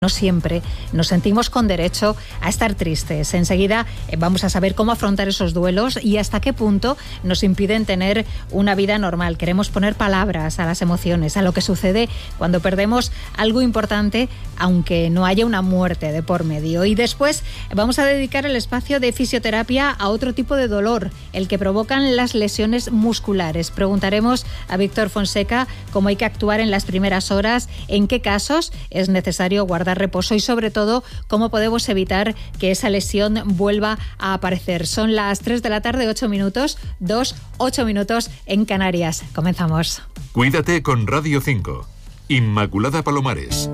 no siempre nos sentimos con derecho a estar tristes. Enseguida vamos a saber cómo afrontar esos duelos y hasta qué punto nos impiden tener una vida normal. Queremos poner palabras a las emociones, a lo que sucede cuando perdemos algo importante, aunque no haya una muerte de por medio. Y después vamos a dedicar el espacio de fisioterapia a otro tipo de dolor, el que provocan las lesiones musculares. Preguntaremos a Víctor Fonseca cómo hay que actuar en las primeras horas, en qué casos es necesario guardar reposo y sobre todo cómo podemos evitar que esa lesión vuelva a aparecer. Son las 3 de la tarde, 8 minutos, 8 minutos en Canarias. Comenzamos. Cuídate con Radio 5. Inmaculada Palomares.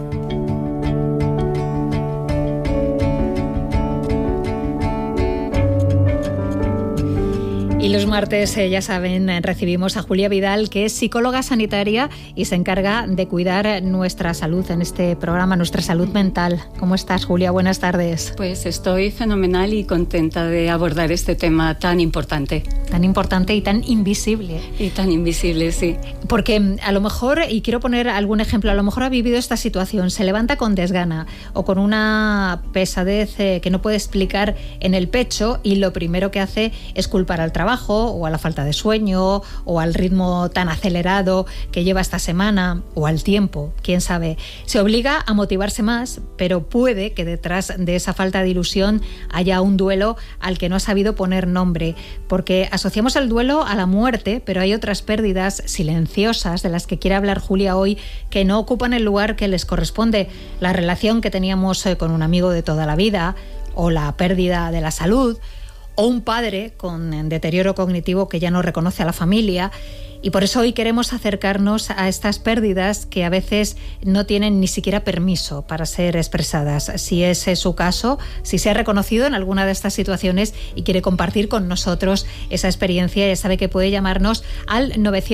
Y los martes, ya saben, recibimos a Julia Vidal, que es psicóloga sanitaria y se encarga de cuidar nuestra salud en este programa, nuestra salud mental. ¿Cómo estás, Julia? Buenas tardes. Pues estoy fenomenal y contenta de abordar este tema tan importante. Tan importante y tan invisible. Y tan invisible, sí. Porque a lo mejor, y quiero poner algún ejemplo, a lo mejor ha vivido esta situación, se levanta con desgana o con una pesadez que no puede explicar en el pecho y lo primero que hace es culpar al trabajo o a la falta de sueño o al ritmo tan acelerado que lleva esta semana o al tiempo, quién sabe. Se obliga a motivarse más, pero puede que detrás de esa falta de ilusión haya un duelo al que no ha sabido poner nombre, porque asociamos el duelo a la muerte, pero hay otras pérdidas silenciosas de las que quiere hablar Julia hoy que no ocupan el lugar que les corresponde. La relación que teníamos con un amigo de toda la vida o la pérdida de la salud, o un padre con deterioro cognitivo que ya no reconoce a la familia. Y por eso hoy queremos acercarnos a estas pérdidas que a veces no tienen ni siquiera permiso para ser expresadas. Si ese es su caso, si se ha reconocido en alguna de estas situaciones y quiere compartir con nosotros esa experiencia, ya sabe que puede llamarnos al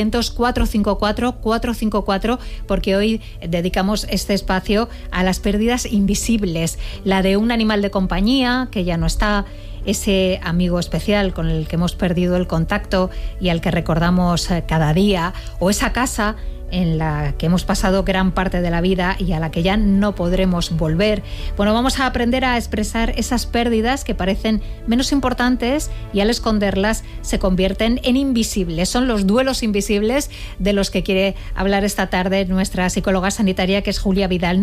900-454-454, porque hoy dedicamos este espacio a las pérdidas invisibles, la de un animal de compañía que ya no está, ese amigo especial con el que hemos perdido el contacto y al que recordamos cada día, o esa casa en la que hemos pasado gran parte de la vida y a la que ya no podremos volver. Bueno, vamos a aprender a expresar esas pérdidas que parecen menos importantes y al esconderlas se convierten en invisibles. Son los duelos invisibles de los que quiere hablar esta tarde nuestra psicóloga sanitaria, que es Julia Vidal.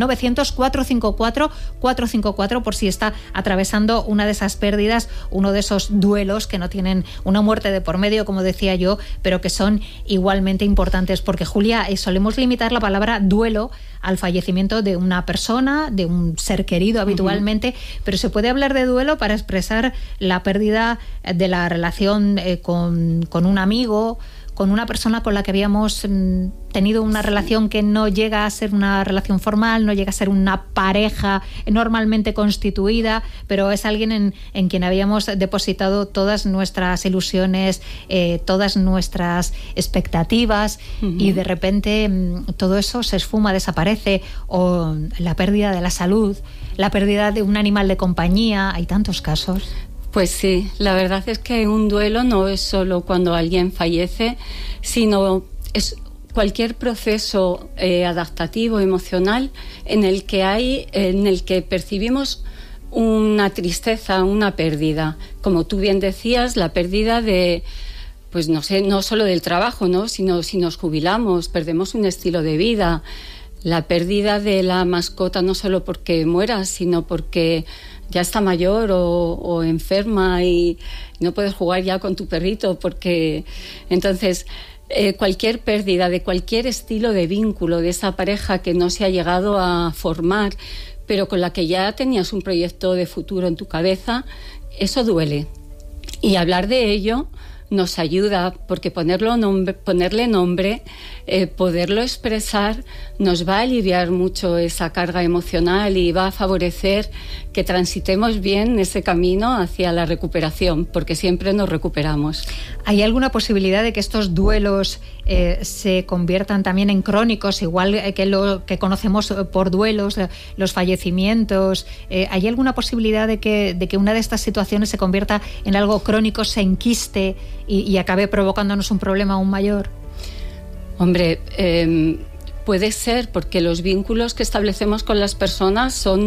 900-454-454 por si está atravesando una de esas pérdidas, uno de esos duelos que no tienen una muerte de por medio, como decía yo, pero que son igualmente importantes, porque Julia, solemos limitar la palabra duelo al fallecimiento de una persona, de un ser querido habitualmente, pero se puede hablar de duelo para expresar la pérdida de la relación con un amigo, con una persona con la que habíamos tenido una relación que no llega a ser una relación formal, no llega a ser una pareja normalmente constituida, pero es alguien en quien habíamos depositado todas nuestras ilusiones, todas nuestras expectativas, y de repente todo eso se esfuma, desaparece, o la pérdida de la salud, la pérdida de un animal de compañía. Hay tantos casos. Pues sí, la verdad es que un duelo no es solo cuando alguien fallece, sino es cualquier proceso adaptativo, emocional, en el que percibimos una tristeza, una pérdida. Como tú bien decías, la pérdida de, pues no sé, no solo del trabajo, ¿no? Sino si nos jubilamos, perdemos un estilo de vida. La pérdida de la mascota, no solo porque muera, sino porque ya está mayor o enferma y no puedes jugar ya con tu perrito, porque entonces cualquier pérdida de cualquier estilo de vínculo de esa pareja que no se ha llegado a formar, pero con la que ya tenías un proyecto de futuro en tu cabeza, eso duele. Y hablar de ello nos ayuda, porque ponerle nombre, poderlo expresar, nos va a aliviar mucho esa carga emocional y va a favorecer que transitemos bien ese camino hacia la recuperación, porque siempre nos recuperamos. ¿Hay alguna posibilidad de que estos duelos se conviertan también en crónicos, igual que lo que conocemos por duelos, los fallecimientos? ¿Hay alguna posibilidad de que una de estas situaciones se convierta en algo crónico, se enquiste y acabe provocándonos un problema aún mayor? Hombre, puede ser, porque los vínculos que establecemos con las personas son